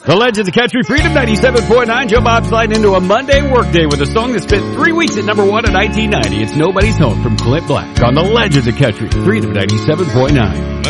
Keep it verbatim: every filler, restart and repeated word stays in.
The Legends of Country Freedom, ninety-seven point nine. Joe Bob sliding into a Monday workday with a song that spent three weeks at number one in nineteen ninety. It's Nobody's Home from Clint Black on the Legends of Country Freedom, ninety-seven point nine.